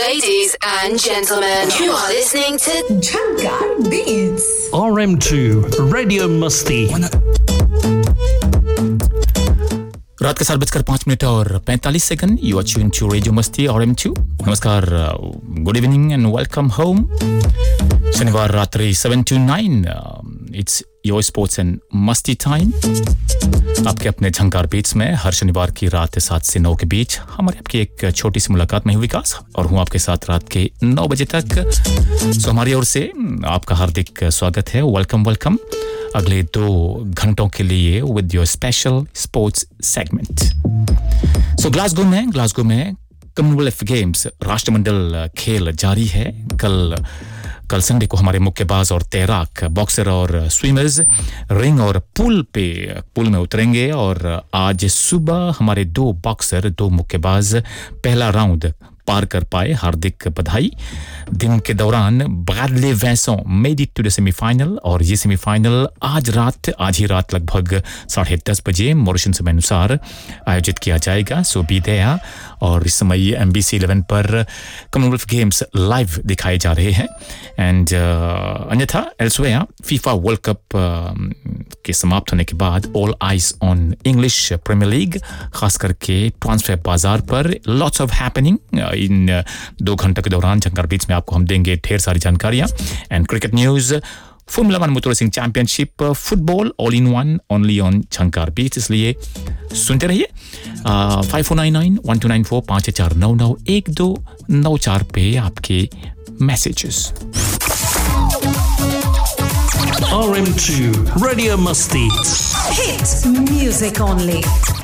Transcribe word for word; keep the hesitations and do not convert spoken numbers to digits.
Ladies and gentlemen, you are listening to Jhankar Beats. R M two Radio Masti. रात के सात बजकर पाँच मिनट और पैंतालीस second you are tune to radio मस्ती आर एम टू नमस्कार good evening and welcome home शनिवार रात्रि seven to nine it's your sports and मस्ती टाइम आपके अपने झंकार बीट्स में हर शनिवार की रात सात से नौ के बीच हमारे आपकी एक छोटी सी मुलाकात में हूँ विकास और हूँ आपके साथ रात के नौ बजे तक सो हमारी ओर से आपका हार्दिक स्वागत है वेलकम वेलकम अगले दो घंटों के लिए with your special sports segment so Glasgow में ग्लासगो में कॉमनवेल्थ गेम्स राष्ट्रमंडल खेल जारी है कल कल संडे को हमारे मुक्केबाज और तैराक बॉक्सर और स्विमर्स रिंग और पूल पे पूल में उतरेंगे और आज सुबह हमारे दो बॉक्सर दो मुक्केबाज पहला राउंड पार कर पाए हार्दिक बधाई दिन के दौरान Bradley वैसों made it to the semifinal और ये सेमीफाइनल आज रात आज ही रात लगभग साढ़े दस बजे मॉरिशस समय अनुसार आयोजित किया जाएगा सो बी देयर और इस समय एमबीसी इलेवन पर कॉमनवेल्थ गेम्स लाइव दिखाए जा रहे हैं एंड uh, अन्यथा elsewhere FIFA world cup uh, के समाप्त होने के बाद all eyes on English premiere league खास करके ट्रांसफर बाजार पर लॉट्स ऑफ हैपनिंग इन दो घंटे के दौरान झंकार बीच में आपको हम देंगे ढेर सारी जानकारियां and cricket news formula one motor racing championship football all in one only on झंकार बीच इसलिए सुनते रहिए five four nine nine one two nine four पाँच चार नौ नौ एक दो नौ चार पे आपके messages R M two Radio Masti. Hit music only.